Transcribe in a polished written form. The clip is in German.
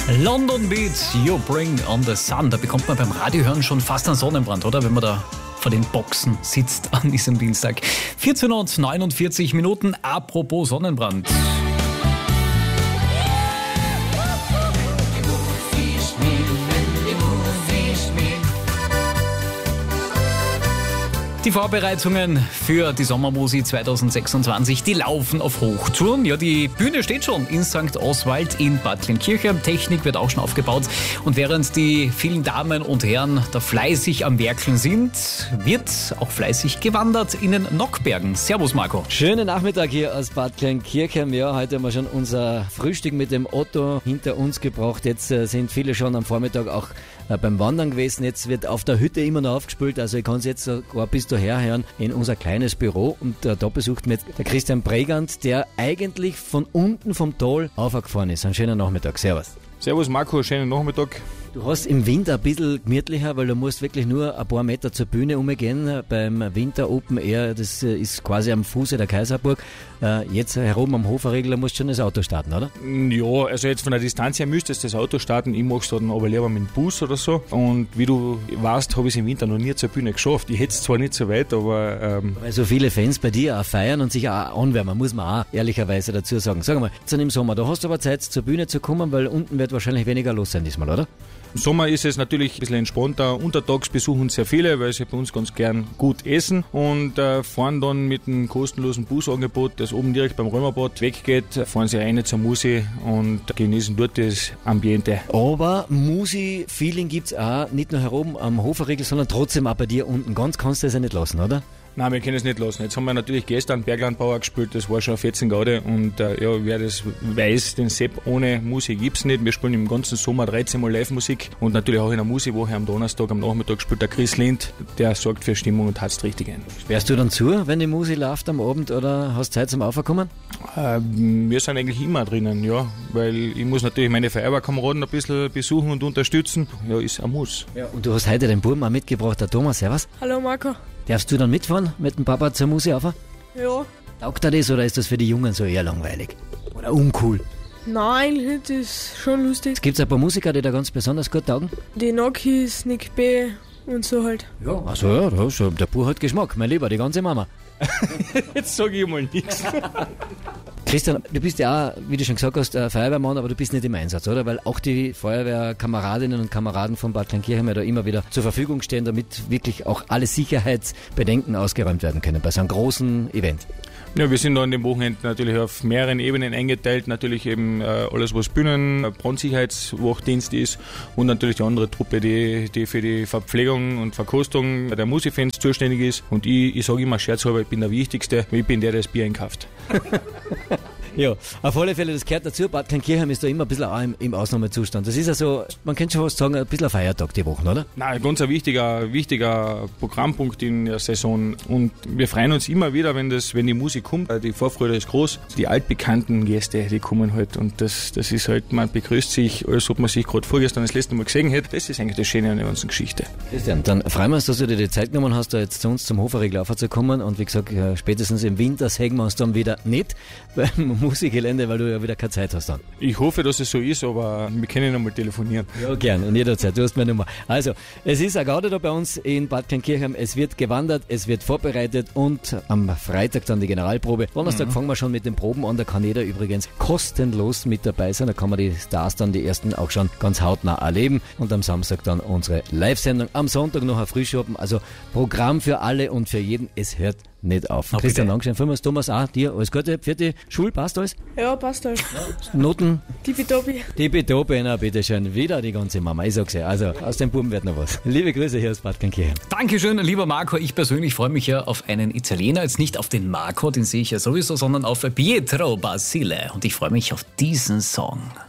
London Beats, You Bring on the Sun. Da bekommt man beim Radiohören schon fast einen Sonnenbrand, oder? Wenn man da vor den Boxen sitzt an diesem Dienstag. 14:49 Minuten, apropos Sonnenbrand. Die Vorbereitungen für die Sommermusik 2026, die laufen auf Hochtouren. Ja, die Bühne steht schon in St. Oswald in Bad Kleinkirchen. Technik wird auch schon aufgebaut. Und während die vielen Damen und Herren da fleißig am Werkeln sind, wird auch fleißig gewandert in den Nockbergen. Servus, Marco. Schönen Nachmittag hier aus Bad Kleinkirchen. Ja, heute haben wir schon unser Frühstück mit dem Otto hinter uns gebracht. Jetzt sind viele schon am Vormittag auch beim Wandern gewesen. Jetzt wird auf der Hütte immer noch aufgespült. Also ich kann es jetzt sogar bis daher hören in unser kleines Büro. Und da besucht mir der Christian Bregant, der eigentlich von unten vom Tal aufgefahren ist. Einen schönen Nachmittag. Servus. Servus Marco, schönen Nachmittag. Du hast im Winter ein bisschen gemütlicher, weil du musst wirklich nur ein paar Meter zur Bühne umgehen. Beim Winter Open Air, das ist quasi am Fuße der Kaiserburg. Jetzt herum am Hoferregler musst du schon das Auto starten, oder? Ja, also jetzt von der Distanz her müsstest du das Auto starten. Ich mache es dann aber lieber mit dem Bus oder so. Und wie du weißt, habe ich es im Winter noch nie zur Bühne geschafft. Ich hätte es zwar nicht so weit, aber... Weil so viele Fans bei dir auch feiern und sich auch anwärmen, muss man auch ehrlicherweise dazu sagen. Sag mal, jetzt im Sommer, da hast du aber Zeit zur Bühne zu kommen, weil unten wird wahrscheinlich weniger los sein diesmal, oder? Im Sommer ist es natürlich ein bisschen entspannter. Untertags besuchen sehr viele, weil sie bei uns ganz gern gut essen und fahren dann mit einem kostenlosen Busangebot, das oben direkt beim Römerbad weggeht, fahren sie rein zur Musi und genießen dort das Ambiente. Aber Musi-Feeling gibt's auch nicht nur heroben am Hoferregel, sondern trotzdem auch bei dir unten. Ganz kannst du das ja nicht lassen, oder? Nein, wir können es nicht lassen. Jetzt haben wir natürlich gestern Berglandbauer gespielt, das war schon 14 Grad und ja, wer das weiß, den Sepp ohne Musik gibt's nicht. Wir spielen im ganzen Sommer 13 Mal Live-Musik und natürlich auch in der Musikwoche am Donnerstag, am Nachmittag spielt der Chris Lind, der sorgt für Stimmung und hat's richtig ein. Sperrst du dann zu, wenn die Musik läuft am Abend oder hast Zeit zum Aufkommen? Wir sind eigentlich immer drinnen, ja, weil ich muss natürlich meine Feuerwehrkameraden ein bisschen besuchen und unterstützen. Ja, ist ein Muss. Ja, und du hast heute den Buben auch mitgebracht, der Thomas, servus. Hallo Marco. Darfst du dann mitfahren mit dem Papa zur Musik auf? Ja. Taugt dir das oder ist das für die Jungen so eher langweilig? Oder uncool? Nein, eigentlich nicht, das ist schon lustig. Es gibt ein paar Musiker, die da ganz besonders gut taugen. Die Nokis, Nick B. und so halt. Ja, also ja, der Bub hat Geschmack, mein Lieber, die ganze Mama. Jetzt sage ich mal nichts. Christian, du bist ja auch, wie du schon gesagt hast, Feuerwehrmann, aber du bist nicht im Einsatz, oder? Weil auch die Feuerwehrkameradinnen und Kameraden von Bad Kleinkirchen ja da immer wieder zur Verfügung stehen, damit wirklich auch alle Sicherheitsbedenken ausgeräumt werden können bei so einem großen Event. Ja, wir sind da an dem Wochenende natürlich auf mehreren Ebenen eingeteilt. Natürlich eben alles, was Bühnen, Brandsicherheitswachdienst ist und natürlich die andere Truppe, die für die Verpflegung und Verkostung der Musikfans zuständig ist. Und ich sage immer scherzhalber, ich bin der Wichtigste, weil ich bin der das Bier einkauft. Ja, auf alle Fälle, das gehört dazu. Bad Kleinkirchen ist da immer ein bisschen auch im Ausnahmezustand. Das ist also, man könnte schon fast sagen, ein bisschen ein Feiertag die Woche, oder? Nein, ganz ein wichtiger Programmpunkt in der Saison. Und wir freuen uns immer wieder, wenn die Musik kommt. Die Vorfreude ist groß. Die altbekannten Gäste, die kommen halt. Und das ist halt, man begrüßt sich, als ob man sich gerade vorgestern das letzte Mal gesehen hätte. Das ist eigentlich das Schöne an der ganzen Geschichte. Christian, dann freuen wir uns, dass du dir die Zeit genommen hast, da jetzt zu uns zum Hoferregel zu kommen. Und wie gesagt, spätestens im Winter sehen wir uns dann wieder nicht beim Musikgelände, weil du ja wieder keine Zeit hast dann. Ich hoffe, dass es so ist, aber wir können noch mal telefonieren. Ja, gern, und jederzeit. Du hast meine Nummer. Also, es ist eine Gaude da bei uns in Bad Kleinkirchen. Es wird gewandert, es wird vorbereitet und am Freitag dann die Generalprobe. Donnerstag fangen wir schon mit den Proben an. Da kann jeder übrigens kostenlos mit dabei sein. Da kann man die Stars dann, die ersten, auch schon ganz hautnah erleben. Und am Samstag dann unsere Live-Sendung. Am Sonntag noch ein Frühschoppen. Also Programm für alle und für jeden. Es hört nicht auf. Okay. Christian, Dankeschön. Vielmals, Thomas, auch dir alles Gute. Für die Schule, passt alles? Ja, passt alles. Noten? Tippitoppi. Tippitoppi, na bitteschön. Wieder die ganze Mama. Ich sag's ja. Also, aus dem Buben wird noch was. Liebe Grüße hier aus Bad Kleinkirchen. Dankeschön, lieber Marco. Ich persönlich freue mich ja auf einen Italiener. Jetzt nicht auf den Marco, den sehe ich ja sowieso, sondern auf Pietro Basile. Und ich freue mich auf diesen Song.